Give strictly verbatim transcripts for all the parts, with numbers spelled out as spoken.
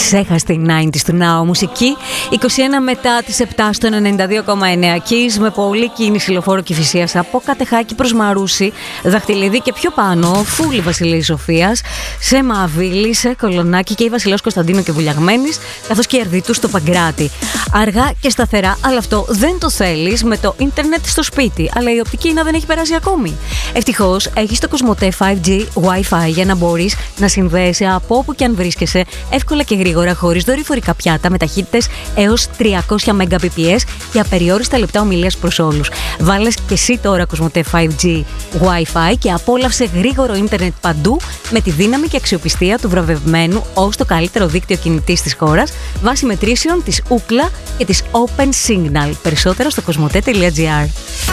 Ξέχαστη ενενήντα του Now μουσική. είκοσι ένα μετά τις επτά στο ενενήντα δύο κόμμα εννέα Kiss, με πολλή κίνηση λεωφόρο Κηφισίας από Κατεχάκη προς Μαρούσι, Δαχτυλίδη και πιο πάνω Φούλη Βασιλής Σοφίας, σε Μαβίλη, σε Κολονάκι και η Βασιλός Κωνσταντίνο και Βουλιαγμένης, καθώς και η Ερδίτου στο Παγκράτη. Αργά και σταθερά, αλλά αυτό δεν το θέλεις με το ίντερνετ στο σπίτι, αλλά η οπτική ίνα δεν έχει περάσει ακόμη. Ευτυχώς έχεις το Κοσμοτέ φάιβ τζι Wi-Fi για να μπορείς να συνδέεσαι από όπου και αν βρίσκεσαι εύκολα και γρήγορα, χωρίς δορυφορικά πιάτα, με ταχύτητες έως τριακόσια Mbps και απεριόριστα λεπτά ομιλίας προς όλους. Βάλες και εσύ τώρα Κοσμοτέ φάιβ τζι Wi-Fi και απόλαυσε γρήγορο ίντερνετ παντού με τη δύναμη και αξιοπιστία του βραβευμένου ως το καλύτερο δίκτυο κινητής της χώρας βάσει μετρήσεων της Ookla και της Open Signal. Περισσότερα στο κοσμοτέ τελεία τζι άρ.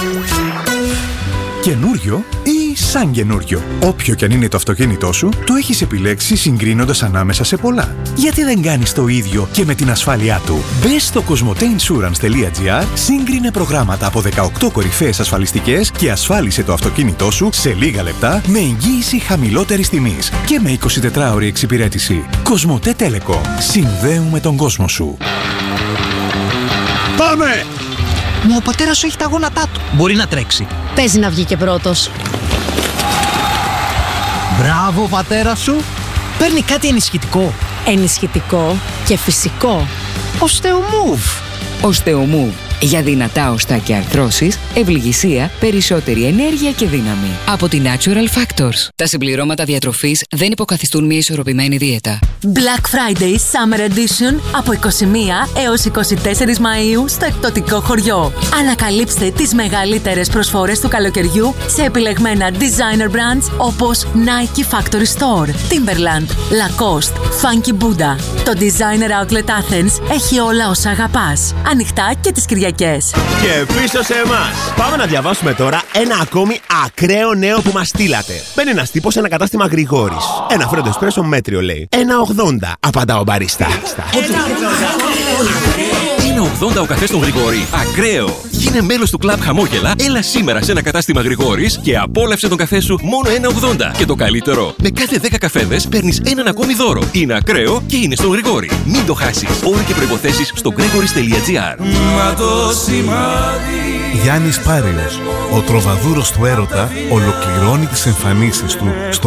Καινούριο ή σαν καινούριο? Όποιο κι αν είναι το αυτοκίνητό σου, το έχεις επιλέξει συγκρίνοντας ανάμεσα σε πολλά. Γιατί δεν κάνεις το ίδιο και με την ασφάλειά του? Μπες στο κοσμοτέ ινσουρανς τελεία τζι άρ, σύγκρινε προγράμματα από δεκαοκτώ κορυφαίες ασφαλιστικές και ασφάλισε το αυτοκίνητό σου σε λίγα λεπτά με εγγύηση χαμηλότερης τιμής και με εικοσιτετράωρη εξυπηρέτηση. Κοσμοτέ Telecom. Συνδέουμε τον κόσμο σου. Πάμε! Μα ο πατέρας σου έχει τα γόνατά του. Μπορεί να τρέξει. Παίζει να βγει και πρώτος. Μπράβο, πατέρα σου. Παίρνει κάτι ενισχυτικό. Ενισχυτικό και φυσικό. Osteomove. Osteomove. Για δυνατά οστά και αρθρώσεις, ευληγησία, περισσότερη ενέργεια και δύναμη. Από τη Natural Factors. Τα συμπληρώματα διατροφής δεν υποκαθιστούν μια ισορροπημένη δίαιτα. Black Friday Summer Edition από είκοσι μία έως είκοσι τέσσερα Μαΐου στο εκπτωτικό χωριό. Ανακαλύψτε τις μεγαλύτερες προσφορές του καλοκαιριού σε επιλεγμένα designer brands όπως Nike Factory Store, Timberland, Lacoste, Funky Buddha. Το Designer Outlet Athens έχει όλα όσα αγαπάς. Ανοιχτά και τις Κυριακές. Και πίσω σε εμάς. Πάμε να διαβάσουμε τώρα ένα ακόμη ακραίο νέο που μας στείλατε. Μπαίνει ένας τύπος σε ένα κατάστημα Γρηγόρης. Ένα φρέντο εσπρέσο μέτριο λέει. ένα ογδόντα, απαντά ο μπαρίστα. ένα ογδόντα ο καφές στον Γρηγόρη. Ακραίο! Γίνε μέλος του κλαμπ Χαμόγελα, έλα σήμερα σε ένα κατάστημα Γρηγόρης και απόλαυσε τον καφέ σου μόνο ένα ογδόντα. Και το καλύτερο, με κάθε δέκα καφέδες παίρνεις έναν ακόμη δώρο. Είναι ακραίο και είναι στον Γρηγόρη. Μην το χάσεις. Όροι και προϋποθέσεις στο gregoris τελεία τζι άρ. Γιάννης Πάριος, ο τροβαδούρος του έρωτα, ολοκληρώνει τις εμφανίσεις του στο